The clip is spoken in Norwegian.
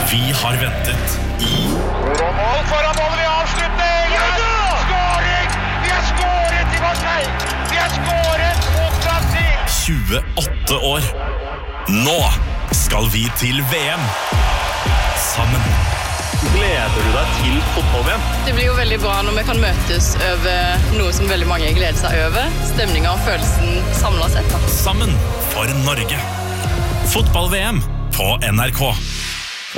Vi har ventet i Mål foran målet, vi avslutter! Skåring! Vi har skåret i Marseille! Vi har skåret mot Brasil! 28 år. Nå skal vi til VM. Sammen. Gleder du deg til fotball-VM? Det blir jo veldig bra når vi kan møtes over noe som veldig mange gleder seg over. Stemningen og følelsen samlet sett. Sammen for Norge. Fotball-VM på NRK.